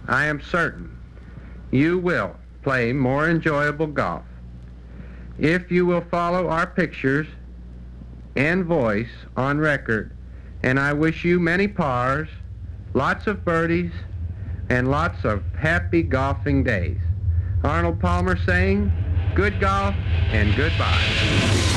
I am certain you will play more enjoyable golf if you will follow our pictures and voice on record. And I wish you many pars, lots of birdies, and lots of happy golfing days. Arnold Palmer saying, good golf and goodbye.